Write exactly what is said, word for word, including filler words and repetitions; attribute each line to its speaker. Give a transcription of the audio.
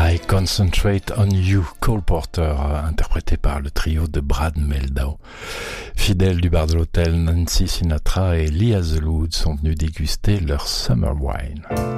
Speaker 1: I Concentrate on You, Cole Porter, interprété par le trio de Brad Mehldau. Fidèles du bar de l'hôtel, Nancy Sinatra et Lee Hazelwood sont venus déguster leur Summer Wine.